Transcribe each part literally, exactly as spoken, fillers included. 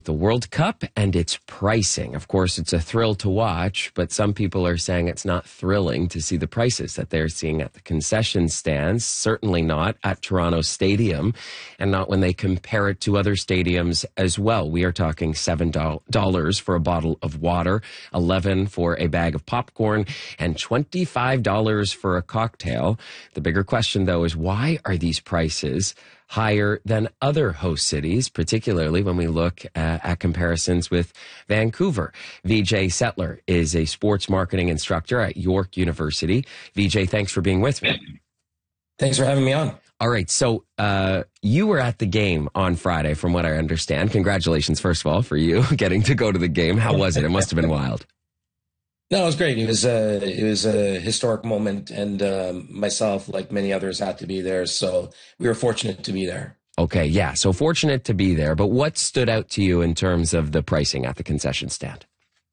The World Cup and its pricing. Of course, it's a thrill to watch, but some people are saying it's not thrilling to see the prices that they're seeing at the concession stands. Certainly not at Toronto Stadium, and not when they compare it to other stadiums as well. We are talking seven dollars for a bottle of water, eleven dollars for a bag of popcorn, and twenty-five dollars for a cocktail. The bigger question, though, is why are these prices higher than other host cities, particularly when we look uh, at comparisons with Vancouver? Vijay Settler is a sports marketing instructor at York University. Vijay, thanks for being with me. Thanks for having me on. All right, so uh, you were at the game on Friday, from what I understand. Congratulations, first of all, for you getting to go to the game. How was it? It must have been wild. No, it was great. It was a it was a historic moment, and um, myself, like many others, had to be there. So we were fortunate to be there. Okay, yeah. So fortunate to be there. But what stood out to you in terms of the pricing at the concession stand?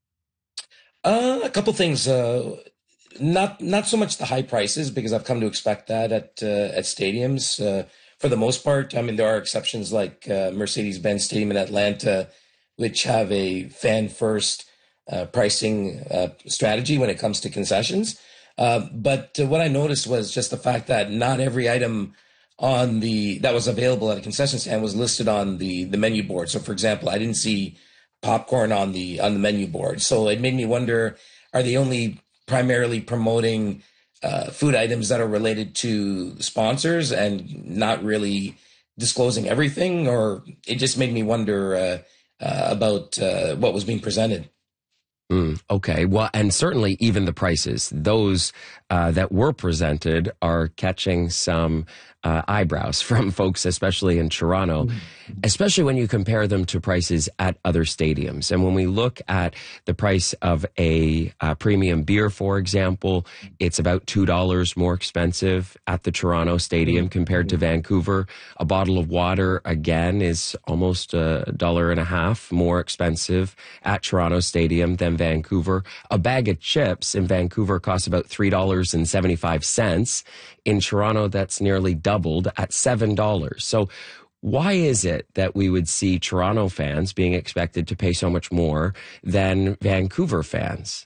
Uh, a couple things. Uh, not not so much the high prices, because I've come to expect that at uh, at stadiums. Uh, for the most part, I mean, there are exceptions like uh, Mercedes-Benz Stadium in Atlanta, which have a fan first Uh, pricing uh, strategy when it comes to concessions. Uh, but uh, what I noticed was just the fact that not every item on the that was available at a concession stand was listed on the the menu board. So, for example, I didn't see popcorn on the on the menu board. So it made me wonder: are they only primarily promoting uh, food items that are related to sponsors and not really disclosing everything? Or it just made me wonder uh, uh, about uh, what was being presented. Mm, okay. Well, and certainly even the prices, those uh, that were presented are catching some uh, eyebrows from folks, especially in Toronto, mm. especially when you compare them to prices at other stadiums. And when we look at the price of a uh, premium beer, for example, it's about two dollars more expensive at the Toronto Stadium mm. compared to Vancouver. A bottle of water, again, is almost a dollar and a half more expensive at Toronto Stadium than Vancouver. A bag of chips in Vancouver costs about three dollars and seventy-five cents. In Toronto, that's nearly doubled at seven dollars. So why is it that we would see Toronto fans being expected to pay so much more than Vancouver fans?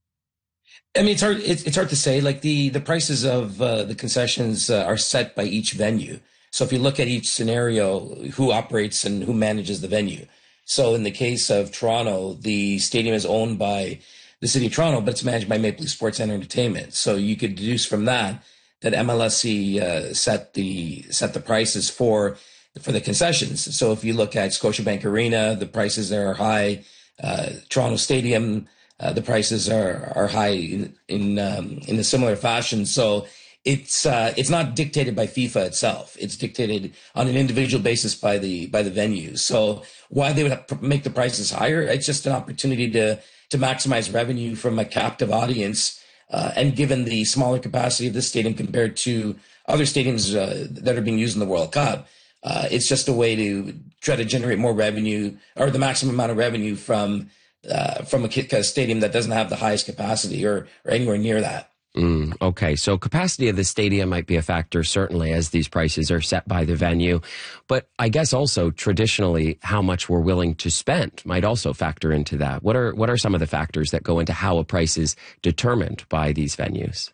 I mean, it's hard. It's, it's hard to say. Like the the prices of uh, the concessions uh, are set by each venue. So if you look at each scenario, who operates and who manages the venue. So in the case of Toronto, the stadium is owned by the City of Toronto, but it's managed by Maple Leaf Sports and Entertainment. So you could deduce from that that M L S C uh, set the set the prices for for the concessions. So if you look at Scotiabank Arena, the prices there are high. Uh, Toronto Stadium, uh, the prices are are high in in, um, in a similar fashion. So it's uh, it's not dictated by FIFA itself. It's dictated on an individual basis by the by the venues. So why they would have make the prices higher? It's just an opportunity to to maximize revenue from a captive audience. Uh, and given the smaller capacity of this stadium compared to other stadiums uh, that are being used in the World Cup, uh, it's just a way to try to generate more revenue, or the maximum amount of revenue from uh, from a, a stadium that doesn't have the highest capacity or, or anywhere near that. Mm, okay, so capacity of the stadium might be a factor, certainly, as these prices are set by the venue. But I guess also traditionally, how much we're willing to spend might also factor into that. What are what are some of the factors that go into how a price is determined by these venues?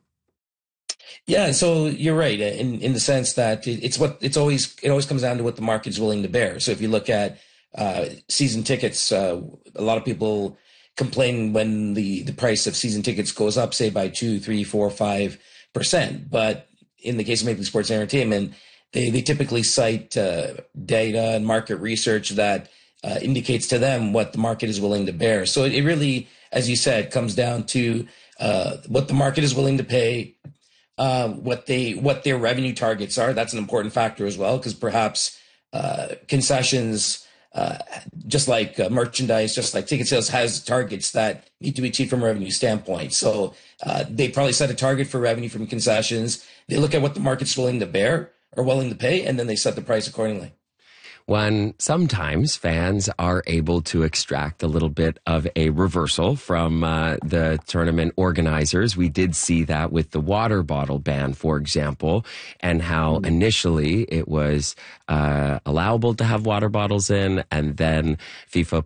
Yeah, so you're right in in the sense that it's what it's always it always comes down to what the market's willing to bear. So if you look at uh, season tickets, uh, a lot of people complain when the, the price of season tickets goes up, say by two, three, four, five percent. But in the case of Maple Leaf Sports and Entertainment, they, they typically cite uh, data and market research that uh, indicates to them what the market is willing to bear. So it, it really, as you said, comes down to uh, what the market is willing to pay, uh, what they what their revenue targets are. That's an important factor as well, because perhaps uh, concessions, Uh, just like uh, merchandise, just like ticket sales, has targets that need to be achieved from a revenue standpoint. So uh, they probably set a target for revenue from concessions. They look at what the market's willing to bear or willing to pay, and then they set the price accordingly. When sometimes fans are able to extract a little bit of a reversal from uh, the tournament organizers. We did see that with the water bottle ban, for example, and how initially it was uh, allowable to have water bottles in, and then FIFA